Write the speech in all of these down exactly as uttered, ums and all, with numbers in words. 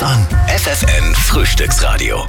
an. F F N Frühstücksradio.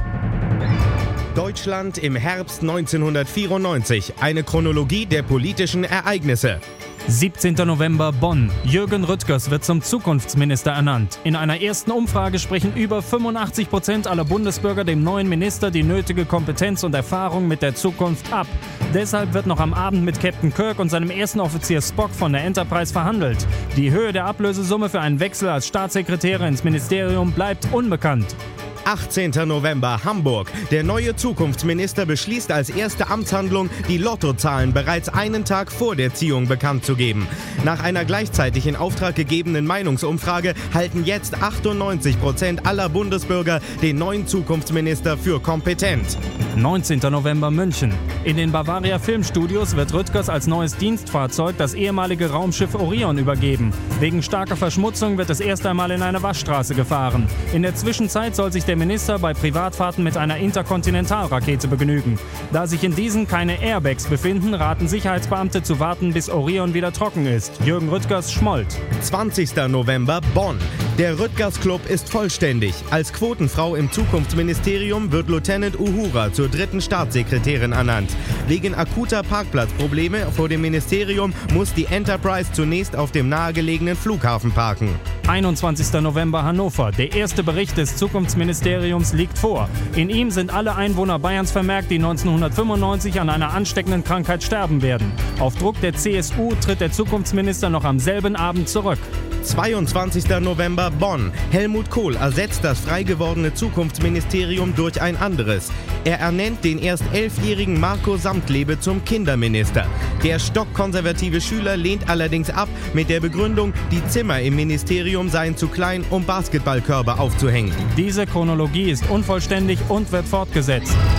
Deutschland im Herbst neunzehnhundertvierundneunzig. Eine Chronologie der politischen Ereignisse. siebzehnter November Bonn. Jürgen Rüttgers wird zum Zukunftsminister ernannt. In einer ersten Umfrage sprechen über fünfundachtzig Prozent aller Bundesbürger dem neuen Minister die nötige Kompetenz und Erfahrung mit der Zukunft ab. Deshalb wird noch am Abend mit Captain Kirk und seinem ersten Offizier Spock von der Enterprise verhandelt. Die Höhe der Ablösesumme für einen Wechsel als Staatssekretäre ins Ministerium bleibt unbekannt. achtzehnter November Hamburg. Der neue Zukunftsminister beschließt als erste Amtshandlung, die Lottozahlen bereits einen Tag vor der Ziehung bekannt zu geben. Nach einer gleichzeitig in Auftrag gegebenen Meinungsumfrage halten jetzt achtundneunzig Prozent aller Bundesbürger den neuen Zukunftsminister für kompetent. neunzehnter November München. In den Bavaria Filmstudios wird Rüttgers als neues Dienstfahrzeug das ehemalige Raumschiff Orion übergeben. Wegen starker Verschmutzung wird es erst einmal in eine Waschstraße gefahren. In der Zwischenzeit soll sich der Minister bei Privatfahrten mit einer Interkontinentalrakete begnügen. Da sich in diesen keine Airbags befinden, raten Sicherheitsbeamte zu warten, bis Orion wieder trocken ist. Jürgen Rüttgers schmollt. zwanzigster November Bonn. Der Rüttgers Club ist vollständig. Als Quotenfrau im Zukunftsministerium wird Lieutenant Uhura zur dritten Staatssekretärin ernannt. Wegen akuter Parkplatzprobleme vor dem Ministerium muss die Enterprise zunächst auf dem nahegelegenen Flughafen parken. einundzwanzigster November Hannover. Der erste Bericht des Zukunftsministeriums liegt vor. In ihm sind alle Einwohner Bayerns vermerkt, die neunzehnhundertfünfundneunzig an einer ansteckenden Krankheit sterben werden. Auf Druck der C S U tritt der Zukunftsminister noch am selben Abend zurück. zweiundzwanzigster November Bonn. Helmut Kohl ersetzt das frei gewordene Zukunftsministerium durch ein anderes. Er ernennt den erst elfjährigen Marco Samtlebe zum Kinderminister. Der stockkonservative Schüler lehnt allerdings ab mit der Begründung, die Zimmer im Ministerium seien zu klein, um Basketballkörbe aufzuhängen. Diese Chronologie ist unvollständig und wird fortgesetzt.